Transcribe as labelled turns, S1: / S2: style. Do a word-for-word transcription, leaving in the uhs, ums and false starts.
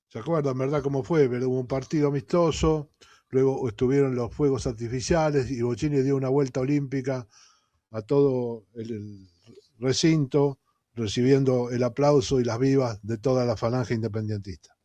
S1: ¿Se acuerdan, verdad, cómo fue? Pero hubo un partido amistoso, luego estuvieron los fuegos artificiales y Bocini dio una vuelta olímpica a todo el, el recinto, recibiendo el aplauso y las vivas de toda la falange independentista.